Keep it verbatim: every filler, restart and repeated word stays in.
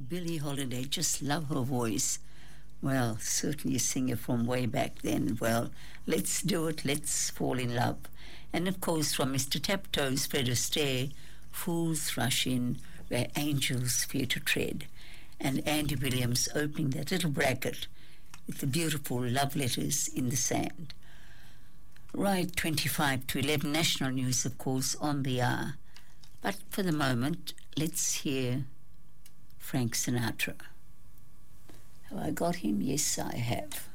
Billie Holiday, just love her voice. Well, certainly a singer from way back then. Well, let's do it, let's fall in love. And of course from Mister Taptoe's Fred Astaire, Fools Rush In, Where Angels Fear to Tread. And Andy Williams opening that little bracket with the beautiful love letters in the sand. Right, twenty-five to eleven, national news, of course, on the hour. But for the moment, let's hear Frank Sinatra. Have I got him? Yes, I have.